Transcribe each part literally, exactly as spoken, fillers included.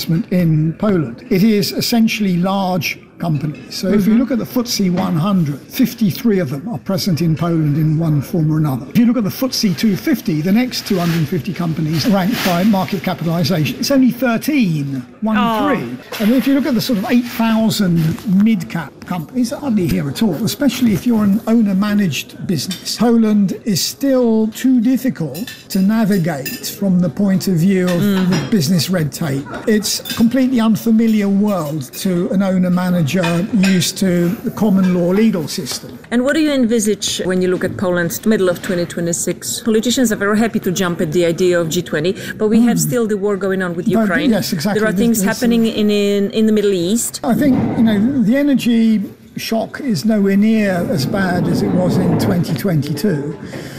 investment in Poland. It is essentially large companies. So if mm-hmm. you look at the F T S E one hundred, fifty-three of them are present in Poland in one form or another. If you look at the F T S E two fifty, the next two hundred fifty companies ranked by market capitalization, it's only thirteen, one oh. three. And if you look at the sort of eight thousand mid-cap companies, hardly here at all, especially if you're an owner-managed business. Poland is still too difficult to navigate from the point of view of mm. the business red tape. It's a completely unfamiliar world to an owner-manager used to the common law legal system. And what do you envisage when you look at Poland, middle of twenty twenty-six? Politicians are very happy to jump at the idea of G twenty, but we mm. have still the war going on with Ukraine. But, yes, exactly. There are things there's, there's, happening in, in in the Middle East. I think, you know, the energy shock is nowhere near as bad as it was in twenty twenty-two.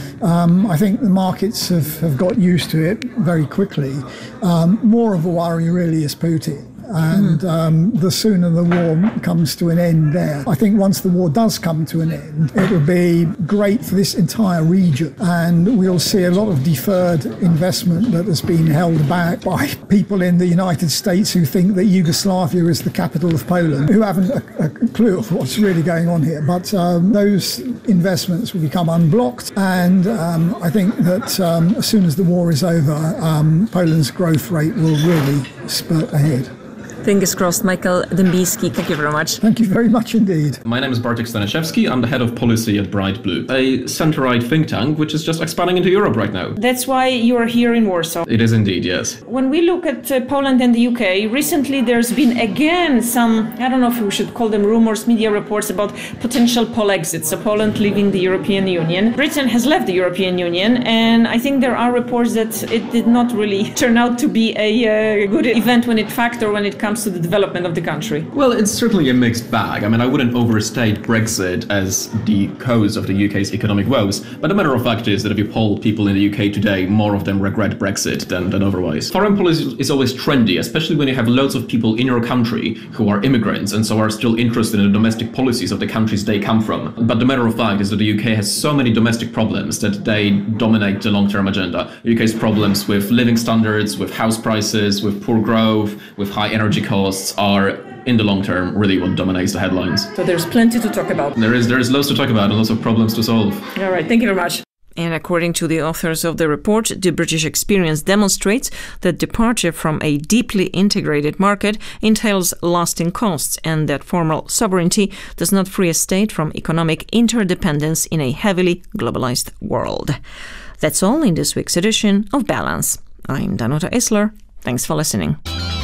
Um, I think the markets have, have got used to it very quickly. Um, more of a worry really is Putin. And mm. um, the sooner the war comes to an end there. I think once the war does come to an end, it will be great for this entire region. And we'll see a lot of deferred investment that has been held back by people in the United States who think that Yugoslavia is the capital of Poland, who haven't a, a clue of what's really going on here. But um, those investments will become unblocked. And um, I think that um, as soon as the war is over, um, Poland's growth rate will really spurt ahead. Fingers crossed. Michael Dębicki, thank you very much. Thank you very much indeed. My name is Bartek Staniszewski. I'm the head of policy at Bright Blue, a center-right think tank which is just expanding into Europe right now. That's why you are here in Warsaw. It is indeed, yes. When we look at uh, Poland and the U K, recently there's been again some, I don't know if we should call them rumors, media reports about potential Pole exits, so Poland leaving the European Union. Britain has left the European Union, and I think there are reports that it did not really turn out to be a uh, good event when it factor when it comes to the development of the country. Well, it's certainly a mixed bag. I mean, I wouldn't overstate Brexit as the cause of the U K's economic woes, but the matter of fact is that if you poll people in the U K today, more of them regret Brexit than, than otherwise. Foreign policy is always trendy, especially when you have loads of people in your country who are immigrants and so are still interested in the domestic policies of the countries they come from. But the matter of fact is that the U K has so many domestic problems that they dominate the long-term agenda. The U K's problems with living standards, with house prices, with poor growth, with high energy costs are, in the long term, really what dominates the headlines. So there's plenty to talk about. There is, there is lots to talk about and lots of problems to solve. All right, thank you very much. And according to the authors of the report, the British experience demonstrates that departure from a deeply integrated market entails lasting costs, and that formal sovereignty does not free a state from economic interdependence in a heavily globalized world. That's all in this week's edition of Balance. I'm Danuta Isler. Thanks for listening.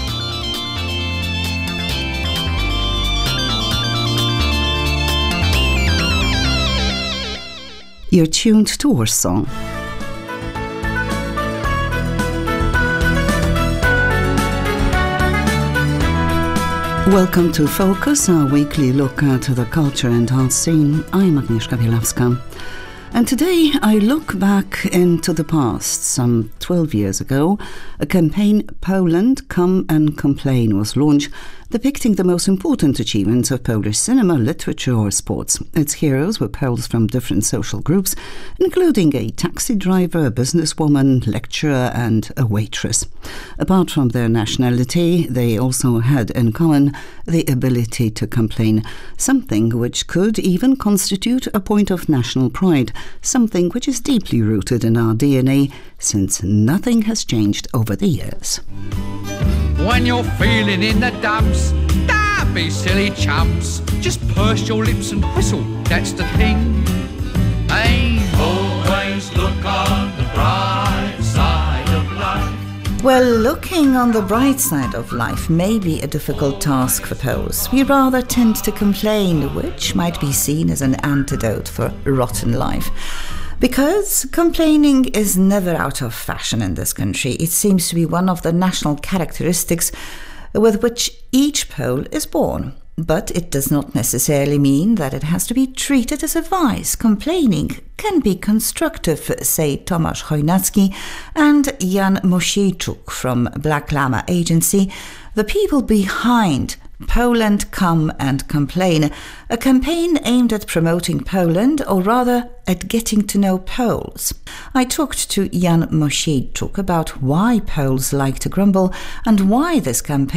You're tuned to Warsaw. Welcome to Focus, our weekly look at the culture and art scene. I'm Agnieszka Bielawska. And today I look back into the past. Some twelve years ago, a campaign, Poland, Come and Complain, was launched, depicting the most important achievements of Polish cinema, literature or sports. Its heroes were Poles from different social groups, including a taxi driver, a businesswoman, lecturer and a waitress. Apart from their nationality, they also had in common the ability to complain, something which could even constitute a point of national pride, something which is deeply rooted in our D N A, since nothing has changed over the years. When you're feeling in the dumps, don't be silly chumps. Just purse your lips and whistle, that's the thing. Hey, always look on the bright side of life. Well, looking on the bright side of life may be a difficult task for Poles. We rather tend to complain, which might be seen as an antidote for rotten life. Because complaining is never out of fashion in this country. It seems to be one of the national characteristics with which each Pole is born. But it does not necessarily mean that it has to be treated as a vice. Complaining can be constructive, say Tomasz Chojnacki and Jan Mosiejczuk from Black Llama Agency, the people behind Poland, Come and Complain, a campaign aimed at promoting Poland, or rather at getting to know Poles. I talked to Jan Mosiejczuk about why Poles like to grumble and why this campaign